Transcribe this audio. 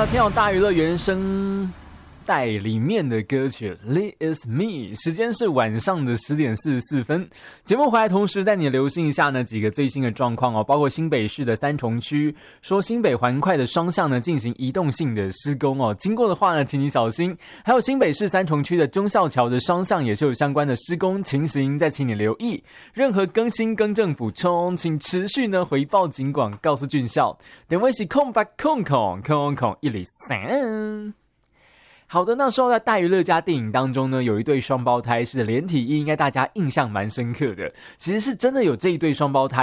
听到大娱乐原声带里面的歌曲 Lit Is Me， 时间是晚上的10点44分。节目回来同时带你留心一下呢几个最新的状况哦，包括新北市的三重区说新北环快的双向呢进行移动性的施工哦，经过的话呢请你小心。还有新北市三重区的忠孝桥的双向也是有相关的施工情形，再请你留意。任何更新更正补充，请持续呢回报警广告诉俊孝。电话是0800-103。好的，那说到在大娱乐家电影当中呢，有一对双胞胎是连体婴，应该大家印象蛮深刻的。其实是真的有这一对双胞胎